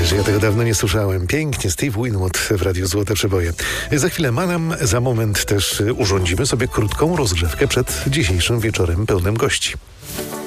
Ależ ja tego dawno nie słyszałem. Pięknie, Steve Winwood w Radiu Złote Przeboje. Za chwilę Manam, za moment też urządzimy sobie krótką rozgrzewkę przed dzisiejszym wieczorem pełnym gości.